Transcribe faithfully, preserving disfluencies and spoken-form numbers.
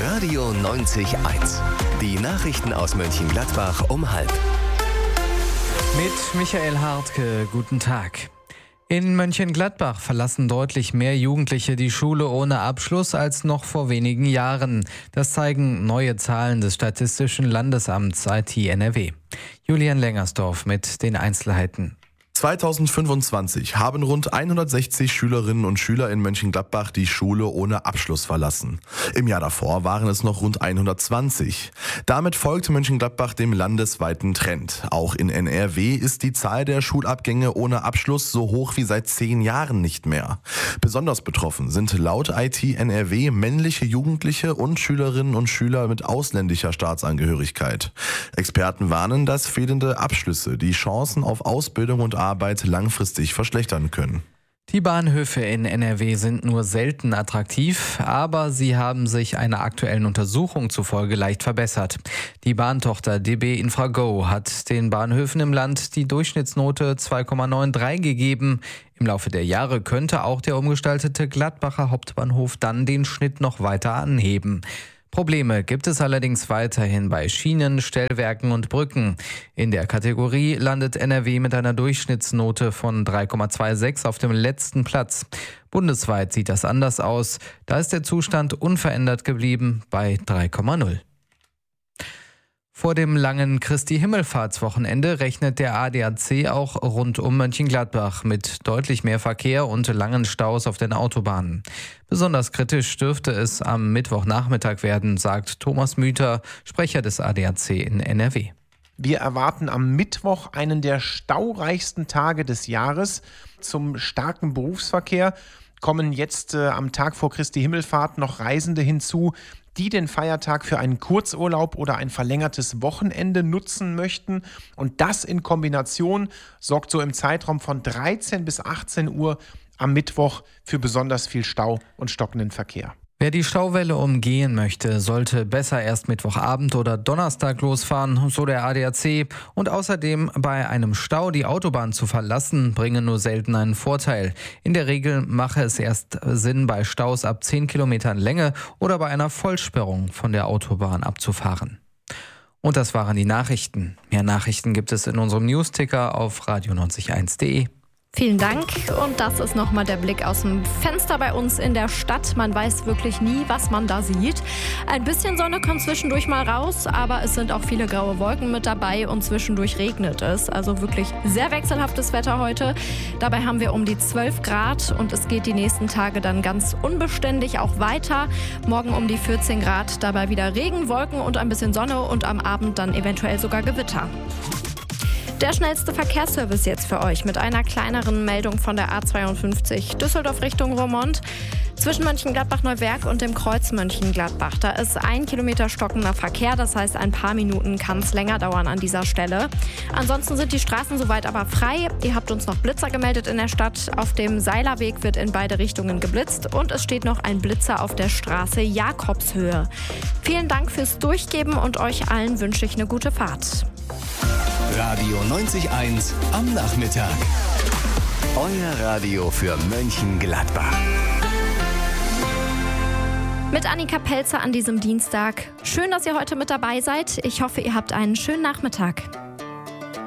Radio neunzig eins. Die Nachrichten aus Mönchengladbach um halb. Mit Michael Hartke, guten Tag. In Mönchengladbach verlassen deutlich mehr Jugendliche die Schule ohne Abschluss als noch vor wenigen Jahren. Das zeigen neue Zahlen des Statistischen Landesamts I T N R W. Julian Lengersdorf mit den Einzelheiten. zweitausendfünfundzwanzig haben rund hundertsechzig Schülerinnen und Schüler in Mönchengladbach die Schule ohne Abschluss verlassen. Im Jahr davor waren es noch rund hundertzwanzig. Damit folgt Mönchengladbach dem landesweiten Trend. Auch in N R W ist die Zahl der Schulabgänge ohne Abschluss so hoch wie seit zehn Jahren nicht mehr. Besonders betroffen sind laut I T N R W männliche Jugendliche und Schülerinnen und Schüler mit ausländischer Staatsangehörigkeit. Experten warnen, dass fehlende Abschlüsse die Chancen auf Ausbildung und Arbeit langfristig verschlechtern können. Die Bahnhöfe in N R W sind nur selten attraktiv, aber sie haben sich einer aktuellen Untersuchung zufolge leicht verbessert. Die Bahntochter D B Infrago hat den Bahnhöfen im Land die Durchschnittsnote zwei Komma dreiundneunzig gegeben. Im Laufe der Jahre könnte auch der umgestaltete Gladbacher Hauptbahnhof dann den Schnitt noch weiter anheben. Probleme gibt es allerdings weiterhin bei Schienen, Stellwerken und Brücken. In der Kategorie landet N R W mit einer Durchschnittsnote von drei Komma sechsundzwanzig auf dem letzten Platz. Bundesweit sieht das anders aus. Da ist der Zustand unverändert geblieben bei drei Komma null. Vor dem langen Christi-Himmelfahrtswochenende rechnet der A D A C auch rund um Mönchengladbach mit deutlich mehr Verkehr und langen Staus auf den Autobahnen. Besonders kritisch dürfte es am Mittwochnachmittag werden, sagt Thomas Müther, Sprecher des A D A C in N R W. Wir erwarten am Mittwoch einen der staureichsten Tage des Jahres. Zum starken Berufsverkehr kommen jetzt äh, am Tag vor Christi Himmelfahrt noch Reisende hinzu, die den Feiertag für einen Kurzurlaub oder ein verlängertes Wochenende nutzen möchten. Und das in Kombination sorgt so im Zeitraum von dreizehn bis achtzehn Uhr am Mittwoch für besonders viel Stau und stockenden Verkehr. Wer die Stauwelle umgehen möchte, sollte besser erst Mittwochabend oder Donnerstag losfahren, so der A D A C. Und außerdem bei einem Stau die Autobahn zu verlassen, bringe nur selten einen Vorteil. In der Regel mache es erst Sinn, bei Staus ab zehn Kilometern Länge oder bei einer Vollsperrung von der Autobahn abzufahren. Und das waren die Nachrichten. Mehr Nachrichten gibt es in unserem Newsticker auf radio neunzig eins punkt de. Vielen Dank. Und das ist nochmal der Blick aus dem Fenster bei uns in der Stadt. Man weiß wirklich nie, was man da sieht. Ein bisschen Sonne kommt zwischendurch mal raus, aber es sind auch viele graue Wolken mit dabei und zwischendurch regnet es. Also wirklich sehr wechselhaftes Wetter heute. Dabei haben wir um die zwölf Grad und es geht die nächsten Tage dann ganz unbeständig auch weiter. Morgen um die vierzehn Grad, dabei wieder Regen, Wolken und ein bisschen Sonne und am Abend dann eventuell sogar Gewitter. Der schnellste Verkehrsservice jetzt für euch mit einer kleineren Meldung von der A zweiundfünfzig Düsseldorf Richtung Roermond. Zwischen Mönchengladbach-Neuwerk und dem Kreuz Mönchengladbach. Da ist ein Kilometer stockender Verkehr, das heißt ein paar Minuten kann es länger dauern an dieser Stelle. Ansonsten sind die Straßen soweit aber frei. Ihr habt uns noch Blitzer gemeldet in der Stadt. Auf dem Seilerweg wird in beide Richtungen geblitzt und es steht noch ein Blitzer auf der Straße Jakobshöhe. Vielen Dank fürs Durchgeben und euch allen wünsche ich eine gute Fahrt. Radio neunzig eins am Nachmittag. Euer Radio für Mönchengladbach. Mit Annika Pelzer an diesem Dienstag. Schön, dass ihr heute mit dabei seid. Ich hoffe, ihr habt einen schönen Nachmittag.